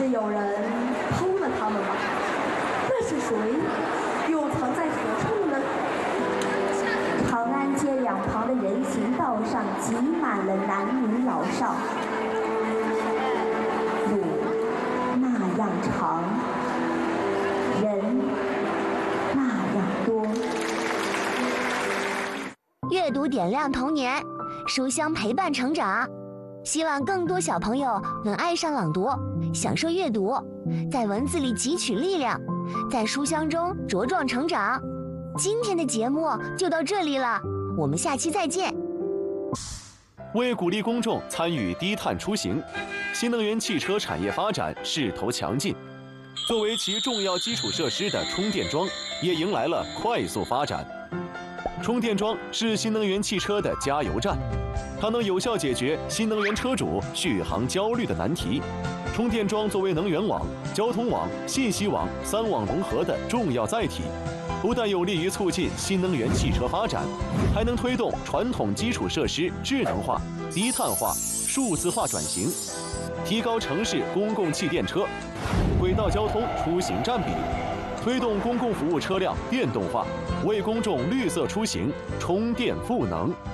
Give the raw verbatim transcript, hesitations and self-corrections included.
是有人偷了它们吗？那是谁？又藏在何处呢？长安街两旁的人行道上挤满了男女老少，路那样长，人那样多。 阅读点亮童年，书香陪伴成长。希望更多小朋友能爱上朗读，享受阅读，在文字里汲取力量，在书香中茁壮成长。今天的节目就到这里了，我们下期再见。 为鼓励公众参与低碳出行，新能源汽车产业发展势头强劲。作为其重要基础设施的充电桩，也迎来了快速发展。充电桩是新能源汽车的加油站，它能有效解决新能源车主续航焦虑的难题。充电桩作为能源网、交通网、信息网三网融合的重要载体，不但有利于促进新能源汽车发展，还能推动传统基础设施智能化、低碳化、数字化转型，提高城市公共汽电车、轨道交通出行占比，推动公共服务车辆电动化，为公众绿色出行充电赋能。